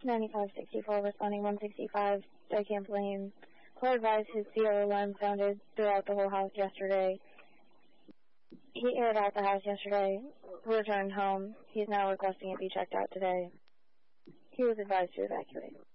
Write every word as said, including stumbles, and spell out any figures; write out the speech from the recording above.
ninety-five sixty-four responding one sixty-five, Joe Camp Lane. Cole advised his C O alarm sounded throughout the whole house yesterday. He aired out the house yesterday, returned home. He's now requesting it be checked out today. He was advised to evacuate.